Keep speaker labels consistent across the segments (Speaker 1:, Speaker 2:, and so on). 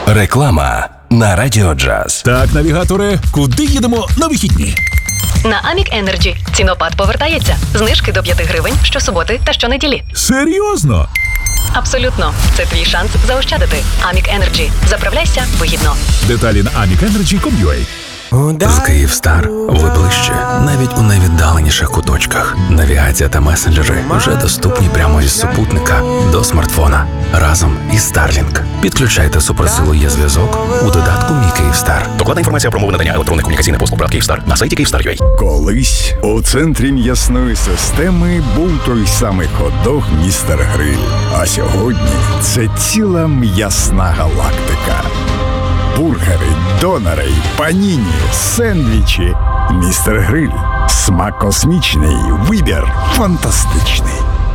Speaker 1: Реклама на Радіо Джаз.
Speaker 2: Так, навігаторе, куди їдемо на вихідні?
Speaker 3: На Амік Енерджі цінопад повертається. Знижки до 5 гривень щосуботи та щонеділі.
Speaker 2: Серйозно?
Speaker 3: Абсолютно. Це твій шанс заощадити. Амік Енерджі. Заправляйся вигідно.
Speaker 2: Деталі на amicenergy.com.ua.
Speaker 1: З Київстар ви ближче, навіть у найвіддаленіших куточках. Навігація та месенджери вже доступні прямо із супутника до смартфона. Разом із Starlink. Підключайте суперсилу «Є-зв'язок» у додатку «Мій Київстар».
Speaker 4: Докладна інформація про умови надання електронних комунікаційних послуг ПРАТ Київстар на сайті Kyivstar.ua.
Speaker 5: Колись у центрі м'ясної системи був той самий хот-дог «Містер Гриль». А сьогодні це ціла м'ясна галактика. Бургери, донери, паніні, сендвічі. «Містер Гриль». Смак космічний, вибір фантастичний.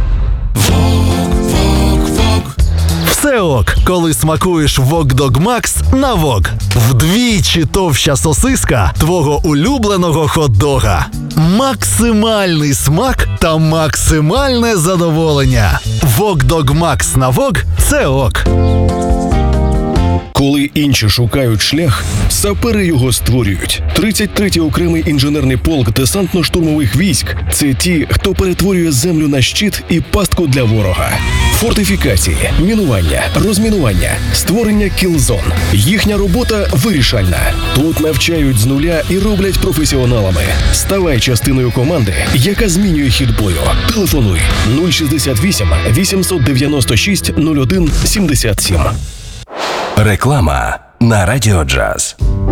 Speaker 6: Все ок, коли смакуєш Wok Dog Max на Wok. Вдвічі товща сосиска твого улюбленого хот-дога. Максимальний смак та максимальне задоволення. Wok Dog Max на Wok – це ок.
Speaker 7: Коли інші шукають шлях, сапери його створюють. 33-й окремий інженерний полк десантно-штурмових військ – це ті, хто перетворює землю на щит і пастку для ворога. Фортифікації, мінування, розмінування, створення кілзон. Їхня робота вирішальна. Тут навчають з нуля і роблять професіоналами. Ставай частиною команди, яка змінює хід бою. Телефонуй 068 896 01 77.
Speaker 1: Реклама на Радіо Джаз.